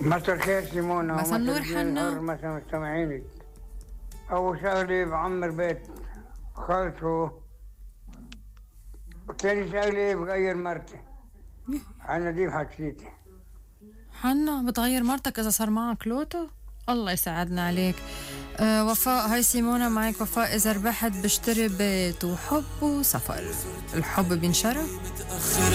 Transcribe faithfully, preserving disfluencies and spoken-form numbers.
مساء الخير سيمونة. مساء النور حنا. مساء مستمعينك. أول شغلة بعمر بيت خالته، وثاني شغلة بغير مرتي. أنا دي حكيتي. حنا بتغير مرتك إذا صار معك لوتو؟ الله يساعدنا عليك. أه وفاء، هاي سيمونة معك وفاء. إذا ربحت بشتري بيت وحب وسفر، الحب بينشرى؟